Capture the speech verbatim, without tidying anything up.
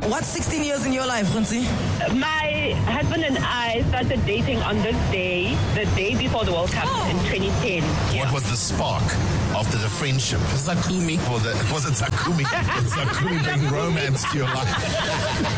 what's sixteen years in your life, Rinzi? My husband and I started dating on this day, the day before the World Cup oh. in twenty ten. Yeah. What was the spark after the friendship? Zakumi. For the, was it Zakumi? Zakumi bring romance to your life?